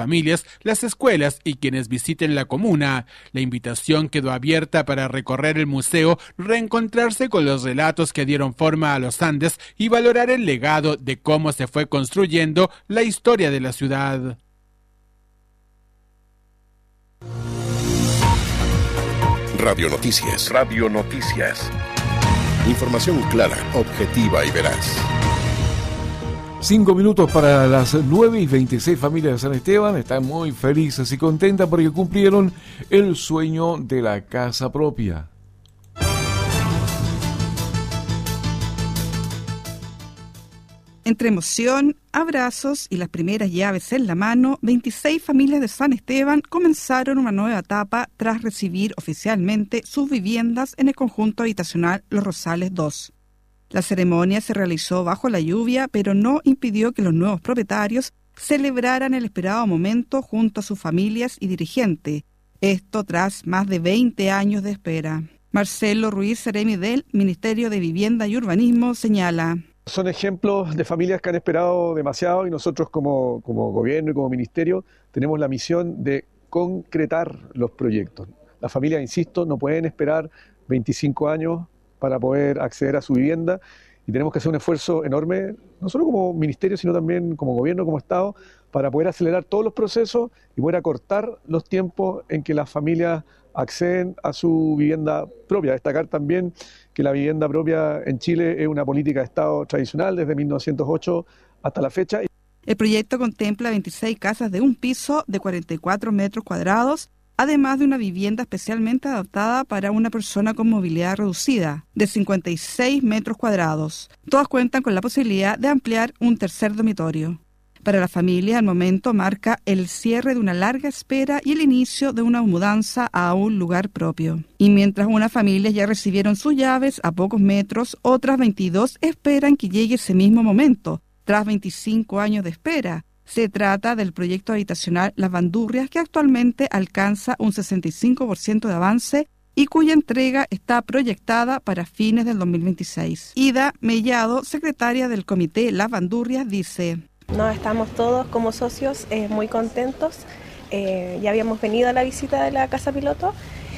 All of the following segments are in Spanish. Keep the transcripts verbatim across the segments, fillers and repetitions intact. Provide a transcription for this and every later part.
familias, las escuelas y quienes visiten la comuna. La invitación quedó abierta para recorrer el museo, reencontrarse con los relatos que dieron forma a los Andes y valorar el legado de cómo se fue construyendo la historia de la ciudad. Radio Noticias. Radio Noticias. Información clara, objetiva y veraz. Cinco minutos para las nueve y veintiséis. Familias de San Esteban están muy felices y contentas porque cumplieron el sueño de la casa propia. Entre emoción, abrazos y las primeras llaves en la mano, veintiséis familias de San Esteban comenzaron una nueva etapa tras recibir oficialmente sus viviendas en el conjunto habitacional Los Rosales dos. La ceremonia se realizó bajo la lluvia, pero no impidió que los nuevos propietarios celebraran el esperado momento junto a sus familias y dirigentes. Esto tras más de veinte años de espera. Marcelo Ruiz Seremi del Ministerio de Vivienda y Urbanismo señala: son ejemplos de familias que han esperado demasiado y nosotros como, como gobierno y como ministerio tenemos la misión de concretar los proyectos. Las familias, insisto, no pueden esperar veinticinco años para poder acceder a su vivienda y tenemos que hacer un esfuerzo enorme, no solo como ministerio, sino también como gobierno, como Estado, para poder acelerar todos los procesos y poder acortar los tiempos en que las familias acceden a su vivienda propia. Destacar también que la vivienda propia en Chile es una política de Estado tradicional desde mil novecientos ocho hasta la fecha. El proyecto contempla veintiséis casas de un piso de cuarenta y cuatro metros cuadrados, además de una vivienda especialmente adaptada para una persona con movilidad reducida, de cincuenta y seis metros cuadrados. Todas cuentan con la posibilidad de ampliar un tercer dormitorio. Para la familia, el momento marca el cierre de una larga espera y el inicio de una mudanza a un lugar propio. Y mientras unas familias ya recibieron sus llaves a pocos metros, otras veintidós esperan que llegue ese mismo momento, tras veinticinco años de espera. Se trata del proyecto habitacional Las Bandurrias, que actualmente alcanza un sesenta y cinco por ciento de avance y cuya entrega está proyectada para fines del dos mil veintiséis. Ida Mellado, secretaria del comité Las Bandurrias, dice: No, estamos todos como socios eh, muy contentos. Eh, ya habíamos venido a la visita de la casa piloto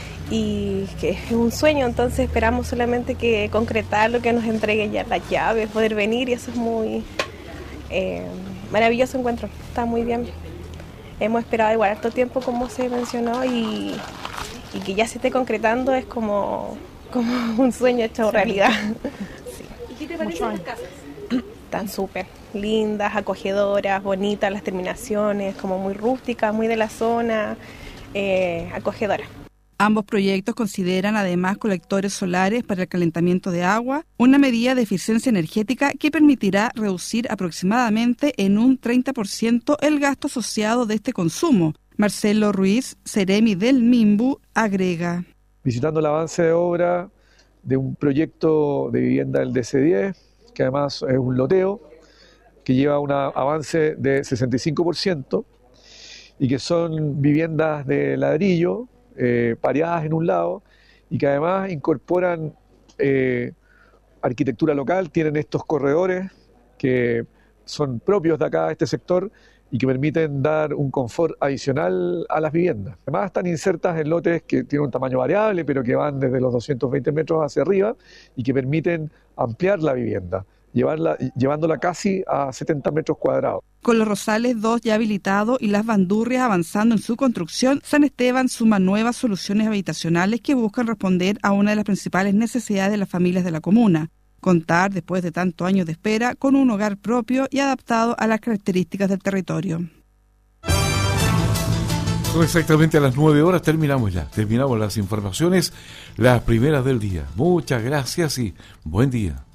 y que es un sueño, entonces esperamos solamente que concretar lo que nos entregue ya las llaves, poder venir, y eso es muy eh, maravilloso encuentro. Está muy bien. Hemos esperado igual harto tiempo, como se mencionó, y, y que ya se esté concretando es como, como un sueño hecho realidad. Sí. ¿Y qué te parecen las casas? Están súper lindas, acogedoras, bonitas las terminaciones, como muy rústicas, muy de la zona, eh, acogedoras. Ambos proyectos consideran además colectores solares para el calentamiento de agua, una medida de eficiencia energética que permitirá reducir aproximadamente en un treinta por ciento el gasto asociado de este consumo. Marcelo Ruiz Seremi del MIMBU agrega: visitando el avance de obra de un proyecto de vivienda del D C diez, que además es un loteo, que lleva un avance de sesenta y cinco por ciento y que son viviendas de ladrillo, eh, pareadas en un lado, y que además incorporan eh, arquitectura local, tienen estos corredores que son propios de acá, de este sector, y que permiten dar un confort adicional a las viviendas. Además están insertas en lotes que tienen un tamaño variable, pero que van desde los doscientos veinte metros hacia arriba y que permiten ampliar la vivienda, llevarla, llevándola casi a setenta metros cuadrados. Con Los Rosales dos ya habilitado y Las Bandurrias avanzando en su construcción, San Esteban suma nuevas soluciones habitacionales que buscan responder a una de las principales necesidades de las familias de la comuna: contar, después de tantos años de espera, con un hogar propio y adaptado a las características del territorio. Exactamente a las nueve horas terminamos ya, terminamos las informaciones, las primeras del día. Muchas gracias y buen día.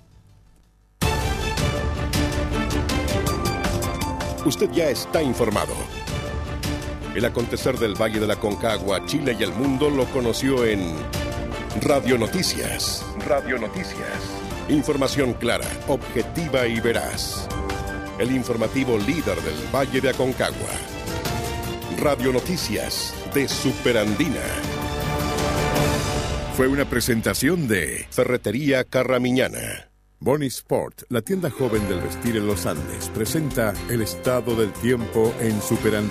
Usted ya está informado. El acontecer del Valle de la Aconcagua, Chile y el mundo lo conoció en Radio Noticias. Radio Noticias. Información clara, objetiva y veraz. El informativo líder del Valle de Aconcagua. Radio Noticias de Superandina. Fue una presentación de Ferretería Carramiñana. Boni Sport, la tienda joven del vestir en los Andes, presenta el estado del tiempo en Superandina.